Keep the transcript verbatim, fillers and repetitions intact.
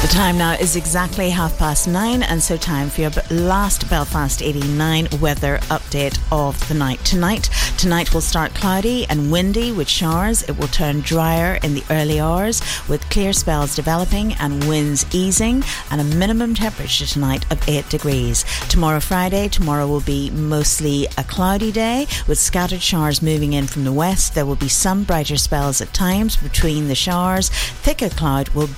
The time now is exactly half past nine, and so time for your last Belfast eighty-nine weather update of the night. Tonight, tonight will start cloudy and windy with showers. It will turn drier in the early hours with clear spells developing and winds easing, and a minimum temperature tonight of eight degrees. Tomorrow, Friday, tomorrow will be mostly a cloudy day with scattered showers moving in from the west. There will be some brighter spells at times between the showers. Thicker cloud will